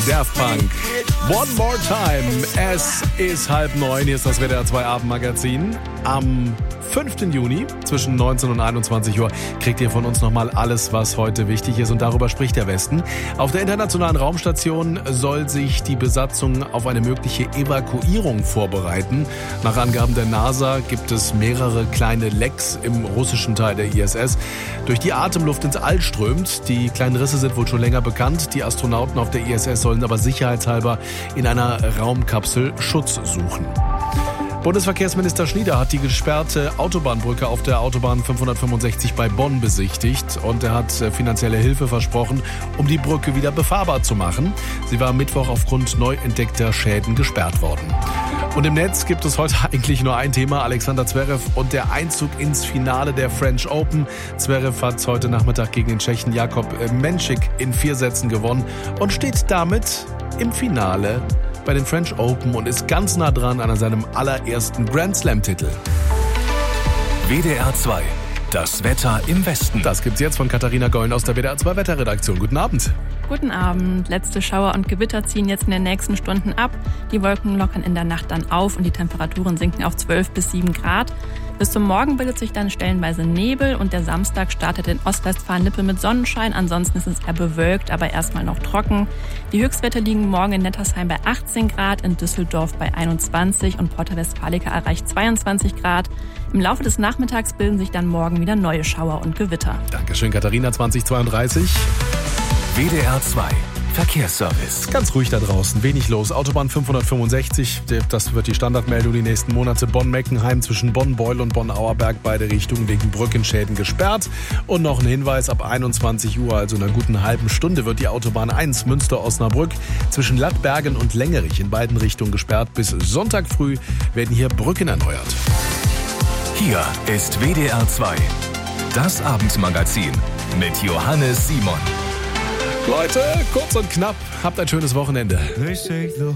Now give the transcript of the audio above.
Daft Punk. One more time. Es ist 8:30. Hier ist das WDR 2 Abendmagazin. Am 5. Juni zwischen 19 und 21 Uhr kriegt ihr von uns nochmal alles, was heute wichtig ist. Und darüber spricht der Westen. Auf der internationalen Raumstation soll sich die Besatzung auf eine mögliche Evakuierung vorbereiten. Nach Angaben der NASA gibt es mehrere kleine Lecks im russischen Teil der ISS, durch die Atemluft ins All strömt. Die kleinen Risse sind wohl schon länger bekannt. Die Astronauten auf der ISS sollen aber sicherheitshalber in einer Raumkapsel Schutz suchen. Bundesverkehrsminister Schnieder hat die gesperrte Autobahnbrücke auf der Autobahn 565 bei Bonn besichtigt und er hat finanzielle Hilfe versprochen, um die Brücke wieder befahrbar zu machen. Sie war am Mittwoch aufgrund neu entdeckter Schäden gesperrt worden. Und im Netz gibt es heute eigentlich nur ein Thema: Alexander Zverev und der Einzug ins Finale der French Open. Zverev hat heute Nachmittag gegen den Tschechen Jakub Menšík in 4 Sätzen gewonnen und steht damit im Finale bei den French Open und ist ganz nah dran an seinem allerersten Grand Slam-Titel. WDR 2, das Wetter im Westen. Das gibt's jetzt von Katharina Gollen aus der WDR 2 Wetterredaktion. Guten Abend. Guten Abend. Letzte Schauer und Gewitter ziehen jetzt in den nächsten Stunden ab. Die Wolken lockern in der Nacht dann auf und die Temperaturen sinken auf 12 bis 7 Grad. Bis zum Morgen bildet sich dann stellenweise Nebel und der Samstag startet in Ostwestfalen-Lippe mit Sonnenschein. Ansonsten ist es eher bewölkt, aber erstmal noch trocken. Die Höchstwerte liegen morgen in Nettersheim bei 18 Grad, in Düsseldorf bei 21 und Porta Westfalica erreicht 22 Grad. Im Laufe des Nachmittags bilden sich dann morgen wieder neue Schauer und Gewitter. Dankeschön, Katharina. 2032. WDR 2, Verkehrsservice. Ganz ruhig da draußen, wenig los. Autobahn 565, das wird die Standardmeldung die nächsten Monate. Bonn-Meckenheim zwischen Bonn-Beul und Bonn-Auerberg, beide Richtungen wegen Brückenschäden gesperrt. Und noch ein Hinweis: ab 21 Uhr, also in einer guten halben Stunde, wird die Autobahn 1 Münster-Osnabrück zwischen Lattbergen und Längerich in beiden Richtungen gesperrt. Bis Sonntag früh werden hier Brücken erneuert. Hier ist WDR 2, das Abendmagazin mit Johannes Simon. Leute, kurz und knapp, habt ein schönes Wochenende. They say the